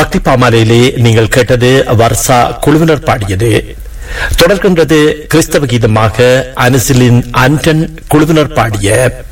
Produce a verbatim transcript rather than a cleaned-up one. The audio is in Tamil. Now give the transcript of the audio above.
பக்தி பாமாலையிலே நீங்கள் கேட்டது வர்ஷா குழுவினர் பாடியது. தொடர்கின்றது கிறிஸ்தவ கீதமாக அனசிலின் ஆண்டன் குழுவினர் பாடிய